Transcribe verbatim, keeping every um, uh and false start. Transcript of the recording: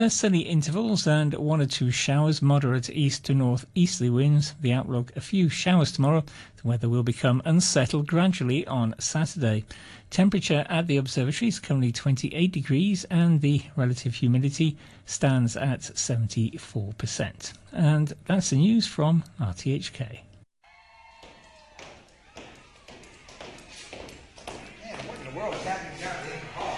Sunny intervals and one or two showers, moderate east to north easterly winds. The outlook, a few showers tomorrow. The weather will become unsettled gradually on Saturday. Temperature at the observatory is currently twenty-eight degrees and the relative humidity stands at seventy-four percent. And that's the news from R T H K. Man, what in the world is happening down here?